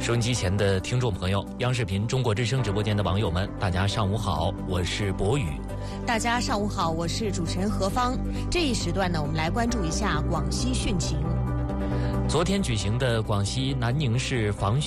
收音机前的听众朋友，央视频中国之声直播间的网友们，大家上午好，我是博宇。 大家上午好，我是主持人何芳。这一时段呢，我们来关注一下广西汛情。 昨天举行的广西南宁市防汛